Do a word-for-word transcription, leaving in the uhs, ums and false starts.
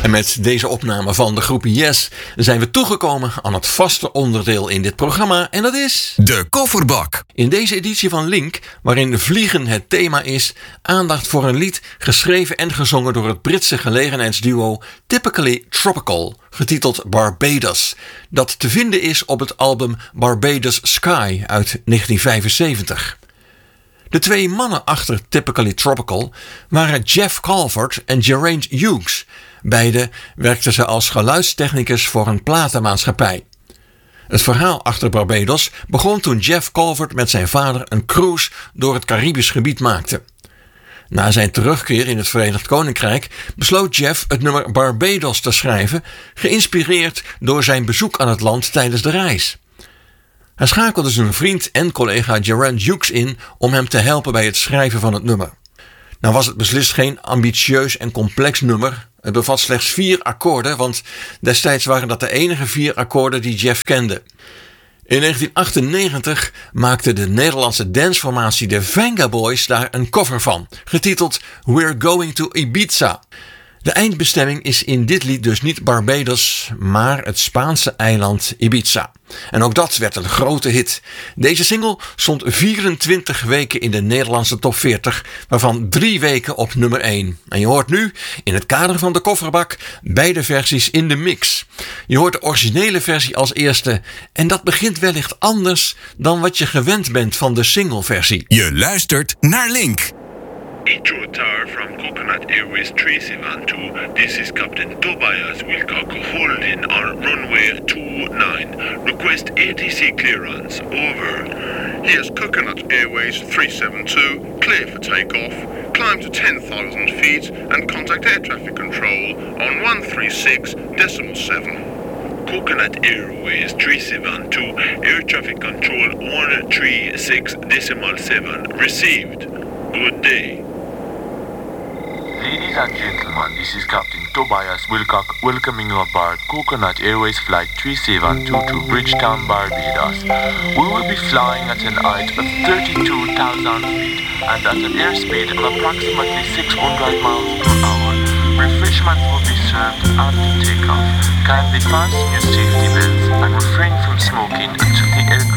En met deze opname van de groep Yes zijn we toegekomen aan het vaste onderdeel in dit programma en dat is... De Kofferbak. In deze editie van Link, waarin vliegen het thema is, aandacht voor een lied geschreven en gezongen door het Britse gelegenheidsduo Typically Tropical, getiteld Barbados, dat te vinden is op het album Barbados Sky uit negentien vijfenzeventig. De twee mannen achter Typically Tropical waren Jeff Calvert en Geraint Hughes. Beide werkten ze als geluidstechnicus voor een platenmaatschappij. Het verhaal achter Barbados begon toen Jeff Calvert met zijn vader een cruise door het Caribisch gebied maakte. Na zijn terugkeer in het Verenigd Koninkrijk besloot Jeff het nummer Barbados te schrijven, geïnspireerd door zijn bezoek aan het land tijdens de reis. Hij schakelde zijn vriend en collega Geraint Hughes in om hem te helpen bij het schrijven van het nummer. Nou was het beslist geen ambitieus en complex nummer. Het bevat slechts vier akkoorden, want destijds waren dat de enige vier akkoorden die Jeff kende. In negentien achtennegentig maakte de Nederlandse danceformatie de Venga Boys daar een cover van, getiteld We're Going to Ibiza. De eindbestemming is in dit lied dus niet Barbados, maar het Spaanse eiland Ibiza. En ook dat werd een grote hit. Deze single stond vierentwintig weken in de Nederlandse top veertig, waarvan drie weken op nummer één. En je hoort nu, in het kader van de Kofferbak, beide versies in de mix. Je hoort de originele versie als eerste en dat begint wellicht anders dan wat je gewend bent van de singleversie. Je luistert naar Link. Icho Tower from Coconut Airways three seven two. This is Captain Tobias Wilcock holding on runway two nine. Request A T C clearance. Over. Here's Coconut Airways three seven two. Clear for takeoff. Climb to ten thousand feet and contact air traffic control on one three six decimal seven. Coconut Airways three seven two. Air traffic control one three six decimal seven. Received. Good day. Ladies and gentlemen, this is Captain Tobias Wilcock welcoming you aboard Coconut Airways Flight three seven two to Bridgetown, Barbados. We will be flying at an height of thirty-two thousand feet and at an airspeed of approximately six hundred miles per hour. Refreshments will be served after takeoff. Kindly fasten your safety belts and refrain from smoking until the aircraft